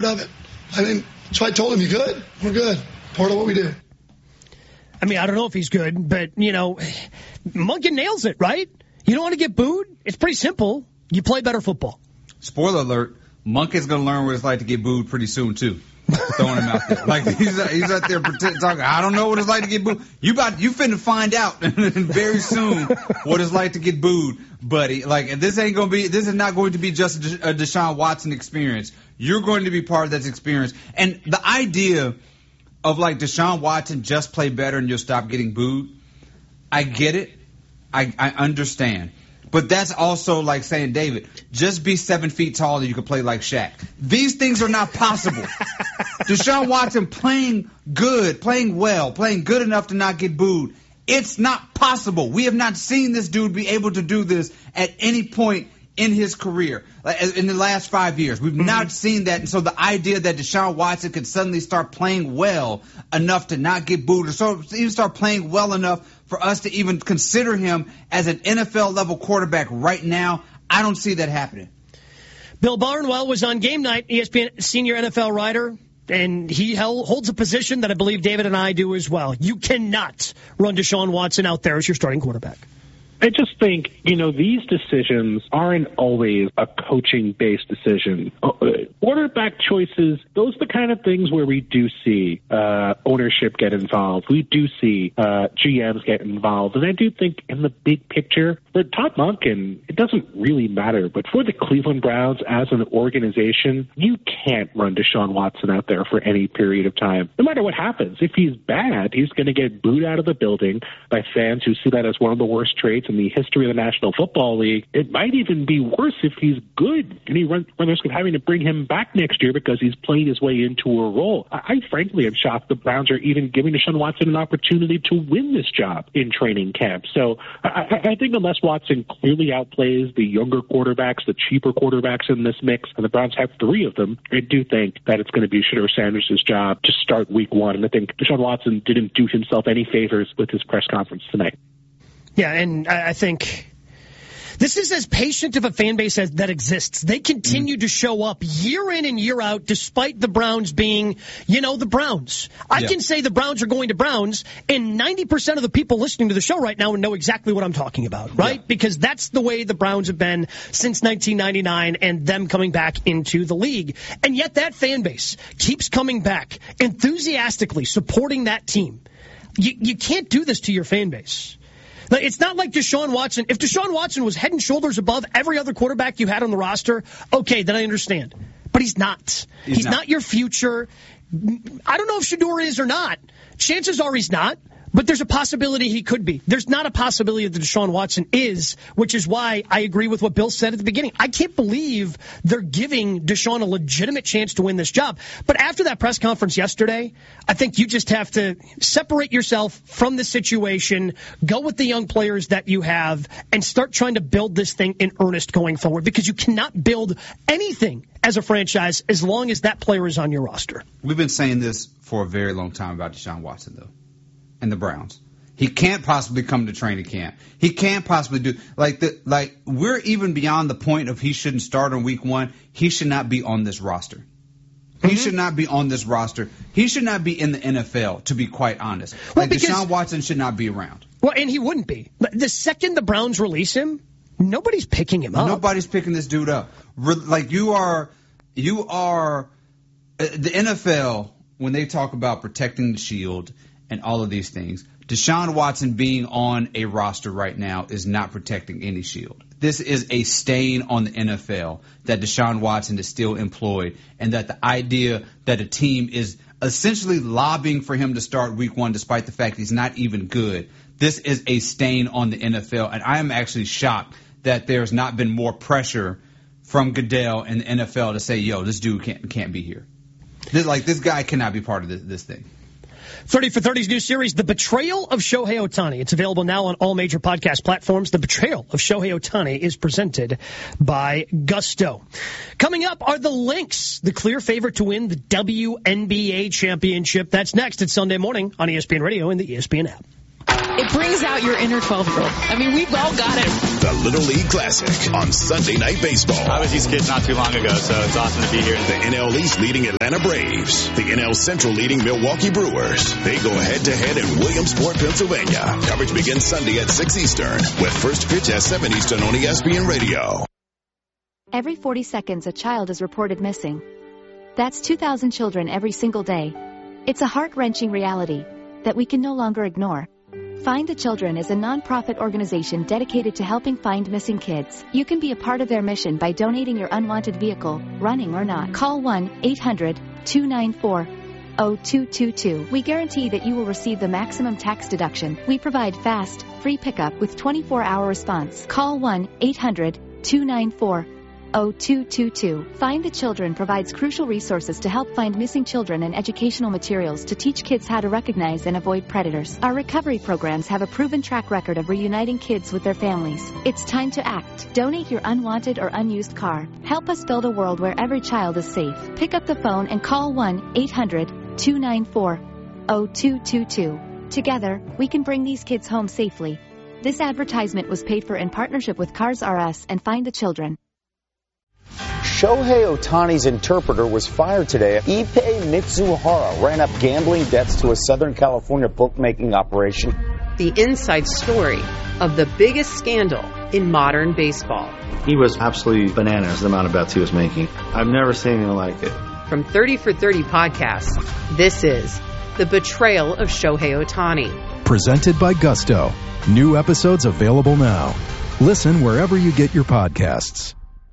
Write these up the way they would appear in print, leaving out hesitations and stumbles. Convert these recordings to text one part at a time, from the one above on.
of it. So I told him, you good? We're good. Part of what we do. I mean, I don't know if he's good, but, Monken nails it, right? You don't want to get booed? It's pretty simple. You play better football. Spoiler alert, Monken's going to learn what it's like to get booed pretty soon, too. Throwing him out there. Like, he's out there talking, I don't know what it's like to get booed. You finna find out very soon what it's like to get booed, buddy. Like, this is not going to be just a Deshaun Watson experience. You're going to be part of that experience. And the idea of, like, Deshaun Watson just play better and you'll stop getting booed, I get it. I understand. But that's also like saying, David, just be 7 feet tall and you can play like Shaq. These things are not possible. Deshaun Watson playing good, playing well, playing good enough to not get booed. It's not possible. We have not seen this dude be able to do this at any point in his career, in the last 5 years. We've not seen that. And so the idea that Deshaun Watson could suddenly start playing well enough to not get booed, or so even start playing well enough for us to even consider him as an NFL-level quarterback right now, I don't see that happening. Bill Barnwell was on Game Night, ESPN senior NFL writer, and he holds a position that I believe David and I do as well. You cannot run Deshaun Watson out there as your starting quarterback. I just think, these decisions aren't always a coaching-based decision. Quarterback choices, those are the kind of things where we do see ownership get involved. We do see GMs get involved. And I do think in the big picture, for Todd Monken, it doesn't really matter. But for the Cleveland Browns as an organization, you can't run Deshaun Watson out there for any period of time. No matter what happens. If he's bad, he's going to get booed out of the building by fans who see that as one of the worst traits in the history of the National Football League. It might even be worse if he's good and he runs the risk of having to bring him back next year because he's playing his way into a role. I frankly am shocked the Browns are even giving Deshaun Watson an opportunity to win this job in training camp. So I think unless Watson clearly outplays the younger quarterbacks, the cheaper quarterbacks in this mix, and the Browns have three of them, I do think that it's going to be Shedeur Sanders' job to start week one. And I think Deshaun Watson didn't do himself any favors with his press conference tonight. Yeah, and I think this is as patient of a fan base as that exists. They continue to show up year in and year out despite the Browns being, the Browns. I can say the Browns are going to Browns, and 90% of the people listening to the show right now know exactly what I'm talking about, right? Yeah. Because that's the way the Browns have been since 1999 and them coming back into the league. And yet that fan base keeps coming back, enthusiastically supporting that team. You can't do this to your fan base. It's not like Deshaun Watson. If Deshaun Watson was head and shoulders above every other quarterback you had on the roster, okay, then I understand. But he's not. He's not your future. I don't know if Shedeur is or not. Chances are he's not. But there's a possibility he could be. There's not a possibility that Deshaun Watson is, which is why I agree with what Bill said at the beginning. I can't believe they're giving Deshaun a legitimate chance to win this job. But after that press conference yesterday, I think you just have to separate yourself from the situation, go with the young players that you have, and start trying to build this thing in earnest going forward, because you cannot build anything as a franchise as long as that player is on your roster. We've been saying this for a very long time about Deshaun Watson, though. And the Browns. He can't possibly come to training camp. He can't possibly do we're even beyond the point of he shouldn't start on week one. He should not be on this roster. He should not be on this roster. He should not be in the NFL, to be quite honest. Deshaun Watson should not be around. Well, and he wouldn't be. The second the Browns release him, nobody's picking him up. Nobody's picking this dude up. You are the NFL, when they talk about protecting the shield and all of these things, Deshaun Watson being on a roster right now is not protecting any shield. This is a stain on the NFL that Deshaun Watson is still employed, and that the idea that a team is essentially lobbying for him to start week one despite the fact he's not even good. This is a stain on the NFL, and I am actually shocked that there's not been more pressure from Goodell and the NFL to say, yo, this dude can't be here. This guy cannot be part of this thing. 30 for 30's new series, The Betrayal of Shohei Ohtani. It's available now on all major podcast platforms. The Betrayal of Shohei Ohtani is presented by Gusto. Coming up are the Lynx, the clear favorite to win the WNBA championship. That's next at Sunday morning on ESPN Radio and the ESPN app. It brings out your inner 12-year-old. I mean, we've all got it. The Little League Classic on Sunday Night Baseball. I was these kids not too long ago, so it's awesome to be here. The NL East leading Atlanta Braves. The NL Central leading Milwaukee Brewers. They go head-to-head in Williamsport, Pennsylvania. Coverage begins Sunday at 6 Eastern with first pitch at 7 Eastern on ESPN Radio. Every 40 seconds, a child is reported missing. That's 2,000 children every single day. It's a heart-wrenching reality that we can no longer ignore. Find the Children is a non-profit organization dedicated to helping find missing kids. You can be a part of their mission by donating your unwanted vehicle, running or not. Call 1-800-294-0222. We guarantee that you will receive the maximum tax deduction. We provide fast, free pickup with 24-hour response. Call 1-800-294-0222. Find the Children provides crucial resources to help find missing children and educational materials to teach kids how to recognize and avoid predators. Our recovery programs have a proven track record of reuniting kids with their families. It's time to act. Donate your unwanted or unused car. Help us build a world where every child is safe. Pick up the phone and call 1-800-294-0222. Together, we can bring these kids home safely. This advertisement was paid for in partnership with Cars R Us and Find the Children. Shohei Ohtani's interpreter was fired today. Ippei Mitsuhara ran up gambling debts to a Southern California bookmaking operation. The inside story of the biggest scandal in modern baseball. He was absolutely bananas, the amount of bets he was making. I've never seen anything like it. From 30 for 30 podcasts, this is The Betrayal of Shohei Ohtani. Presented by Gusto. New episodes available now. Listen wherever you get your podcasts.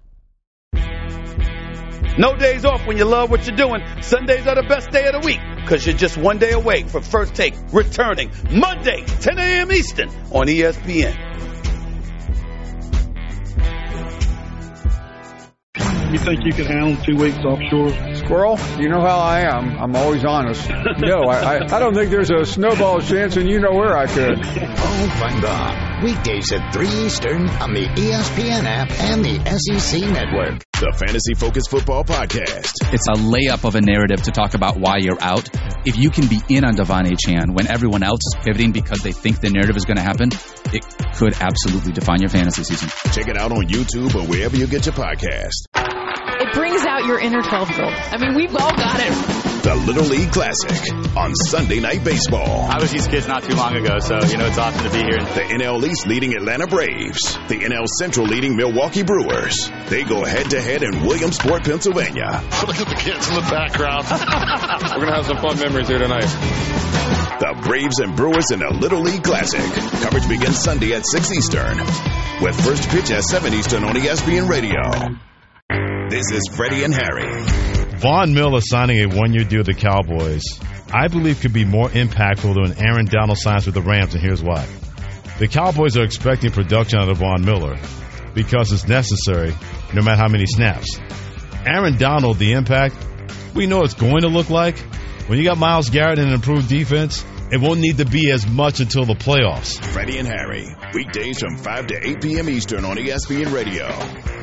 No days off when you love what you're doing. Sundays are the best day of the week because you're just one day away from First Take returning Monday, 10 a.m. Eastern on ESPN. You think you could handle 2 weeks offshore? Squirrel, you know how I am. I'm always honest. No, I don't think there's a snowball chance, and you know where I could. Oh, fun bomb. Weekdays at 3 Eastern on the ESPN app and the SEC Network. The Fantasy Focus Football Podcast. It's a layup of a narrative to talk about why you're out. If you can be in on Devon Achane when everyone else is pivoting because they think the narrative is going to happen, it could absolutely define your fantasy season. Check it out on YouTube or wherever you get your podcast. It brings out your inner 12-year-old. I mean, we've all got it. The Little League Classic on Sunday Night Baseball. I was these kids not too long ago, so, it's awesome to be here. The NL East leading Atlanta Braves. The NL Central leading Milwaukee Brewers. They go head-to-head in Williamsport, Pennsylvania. Look at the kids in the background. We're going to have some fun memories here tonight. The Braves and Brewers in the Little League Classic. Coverage begins Sunday at 6 Eastern. With first pitch at 7 Eastern on ESPN Radio. This is Freddie and Harry. Von Miller signing a one-year deal with the Cowboys, I believe, could be more impactful than Aaron Donald signs with the Rams, and here's why. The Cowboys are expecting production out of Von Miller because it's necessary no matter how many snaps. Aaron Donald, the impact, we know it's going to look like. When you got Myles Garrett and an improved defense, it won't need to be as much until the playoffs. Freddie and Harry, weekdays from 5 to 8 p.m. Eastern on ESPN Radio.